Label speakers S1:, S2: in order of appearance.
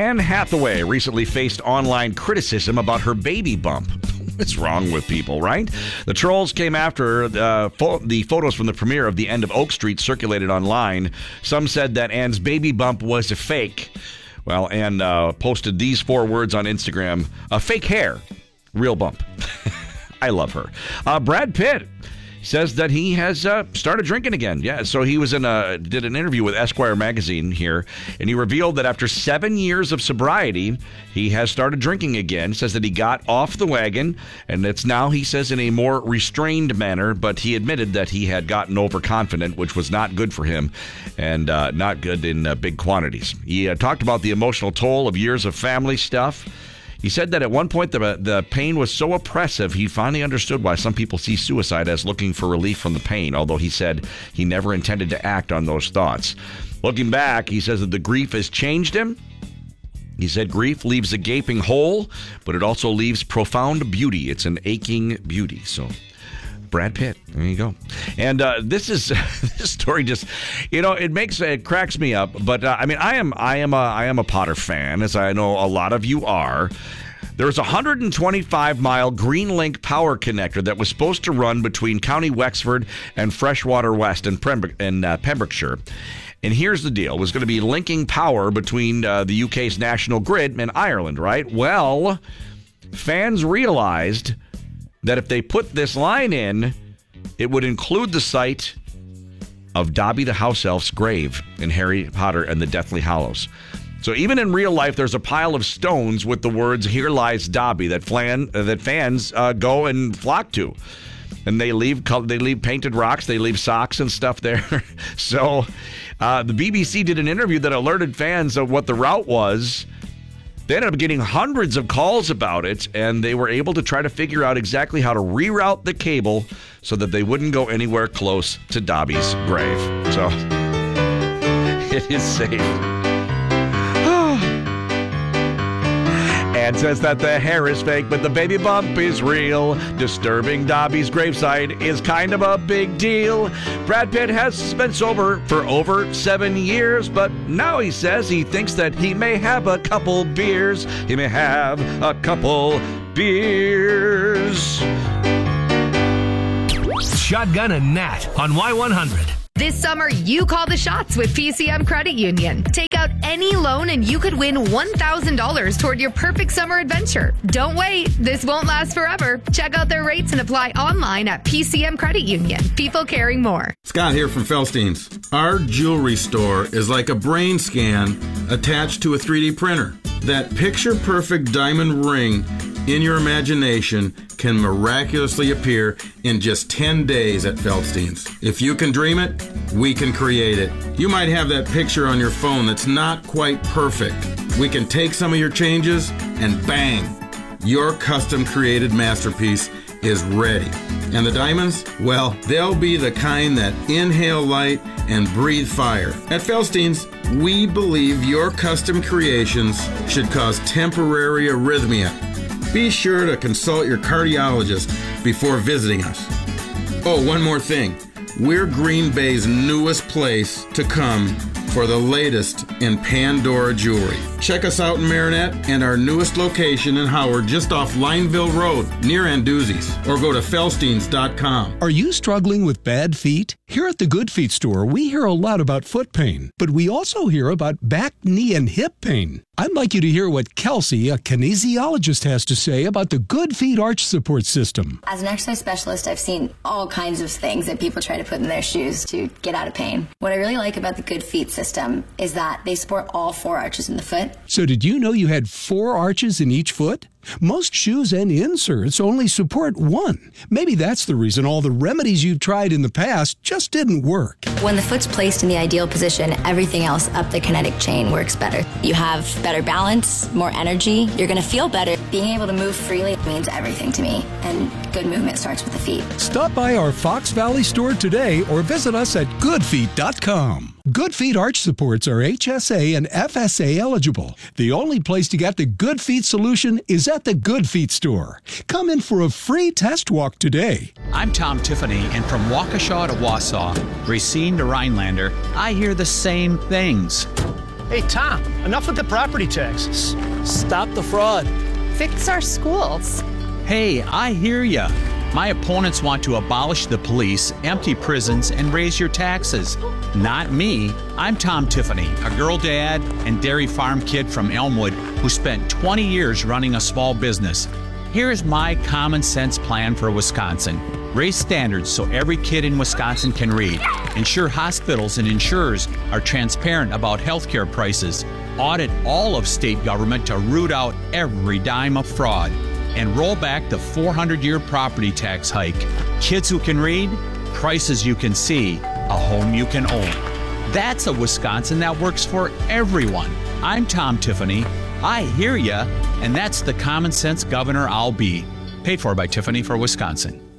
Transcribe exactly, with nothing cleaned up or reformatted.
S1: Anne Hathaway recently faced online criticism about her baby bump. What's wrong with people, right? The trolls came after uh, fo- the photos from the premiere of The End of Oak Street circulated online. Some said that Anne's baby bump was a fake. Well, Anne uh, posted these four words on Instagram: a fake hair, real bump. I love her. Uh, Brad Pitt says that he has uh, started drinking again. Yeah, so he was in a did an interview with Esquire magazine here, and he revealed that after seven years of sobriety, he has started drinking again. Says that he got off the wagon, and it's now, he says, in a more restrained manner, but he admitted that he had gotten overconfident, which was not good for him, and uh, not good in uh, big quantities. He uh, talked about the emotional toll of years of family stuff. He said that at one point the the pain was so oppressive, he finally understood why some people see suicide as looking for relief from the pain, although he said he never intended to act on those thoughts. Looking back, he says that the grief has changed him. He said grief leaves a gaping hole, but it also leaves profound beauty. It's an aching beauty. So Brad Pitt, there you go. And uh, this is this story just, you know, it makes it cracks me up. But uh, I mean, I am I am a I am a Potter fan, as I know a lot of you are. There's a one hundred twenty-five mile Greenlink power connector that was supposed to run between County Wexford and Freshwater West in, Pembroke, in uh, Pembrokeshire. And here's the deal. It was going to be linking power between uh, the U K's national grid and Ireland, right? Well, fans realized that if they put this line in, it would include the site of Dobby the House Elf's grave in Harry Potter and the Deathly Hallows. So even in real life, there's a pile of stones with the words, "Here lies Dobby," that, flan, uh, that fans uh, go and flock to. And they leave they leave painted rocks, they leave socks and stuff there. So uh, the B B C did an interview that alerted fans of what the route was. They ended up getting hundreds of calls about it, and they were able to try to figure out exactly how to reroute the cable so that they wouldn't go anywhere close to Dobby's grave. So it is safe. Anne says that the hair is fake, but the baby bump is real. Disturbing Dobby's gravesite is kind of a big deal. Brad Pitt has been sober for over seven years, but now he says he thinks that he may have a couple beers. He may have a couple beers.
S2: Shotgun and Nat on Y one hundred.
S3: This summer, you call the shots with P C M Credit Union. Take out any loan and you could win one thousand dollars toward your perfect summer adventure. Don't wait. This won't last forever. Check out their rates and apply online at P C M Credit Union. People caring more.
S4: Scott here from Felstein's. Our jewelry store is like a brain scan attached to a three D printer. That picture-perfect diamond ring in your imagination can miraculously appear in just ten days at Feldstein's. If you can dream it, we can create it. You might have that picture on your phone that's not quite perfect. We can take some of your changes and bang, your custom created masterpiece is ready. And the diamonds? Well, they'll be the kind that inhale light and breathe fire. At Feldstein's, we believe your custom creations should cause temporary arrhythmia. Be sure to consult your cardiologist before visiting us. Oh, one more thing. We're Green Bay's newest place to come for the latest in Pandora jewelry. Check us out in Marinette and our newest location in Howard, just off Lineville Road, near Anduzzi's, or go to felsteins dot com.
S5: Are you struggling with bad feet? Here at the Good Feet store, we hear a lot about foot pain, but we also hear about back, knee, and hip pain. I'd like you to hear what Kelsey, a kinesiologist, has to say about the Good Feet Arch Support System.
S6: As an exercise specialist, I've seen all kinds of things that people try to put in their shoes to get out of pain. What I really like about the Good Feet system is that they support all four arches in the foot.
S5: So did you know you had four arches in each foot? Most shoes and inserts only support one. Maybe that's the reason all the remedies you've tried in the past just didn't work.
S6: When the foot's placed in the ideal position, everything else up the kinetic chain works better. You have better balance, more energy, you're going to feel better. Being able to move freely means everything to me, and good movement starts with the feet.
S5: Stop by our Fox Valley store today or visit us at good feet dot com. Good Feet Arch Supports are H S A and F S A eligible. The only place to get the Good Feet solution is at the Good Feet store. Come in for a free test walk today.
S7: I'm Tom Tiffany, and from Waukesha to Wausau, Racine to Rhinelander, I hear the same things.
S8: Hey, Tom, enough with the property taxes.
S9: Stop the fraud.
S10: Fix our schools.
S7: Hey, I hear ya. My opponents want to abolish the police, empty prisons, and raise your taxes. Not me. I'm Tom Tiffany, a girl dad and dairy farm kid from Elmwood who spent twenty years running a small business. Here's my common sense plan for Wisconsin. Raise standards so every kid in Wisconsin can read. Ensure hospitals and insurers are transparent about healthcare prices. Audit all of state government to root out every dime of fraud. And roll back the four hundred year property tax hike. Kids who can read, prices you can see, a home you can own. That's a Wisconsin that works for everyone. I'm Tom Tiffany. I hear ya, and that's the common sense governor I'll be. Paid for by Tiffany for Wisconsin.